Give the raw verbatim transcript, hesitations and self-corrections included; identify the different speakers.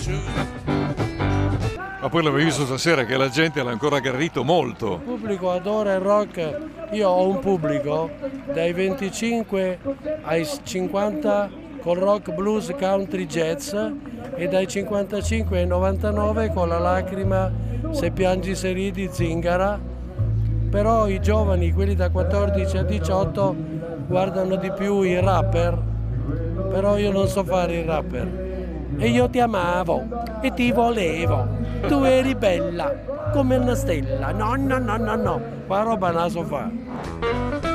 Speaker 1: Ma poi l'avevo visto stasera che la gente l'ha ancora aggredito molto.
Speaker 2: Il pubblico adora il rock. Io ho un pubblico dai venticinque ai cinquanta col rock, blues, country, jazz e dai cinquantacinque ai novantanove con la lacrima, se piangi se ridi, zingara. Però i giovani, quelli da quattordici a diciotto, guardano di più i rapper, però io non so fare il rapper. E io ti amavo e ti volevo, tu eri bella come una stella, no no no no no, qua roba non la so fare.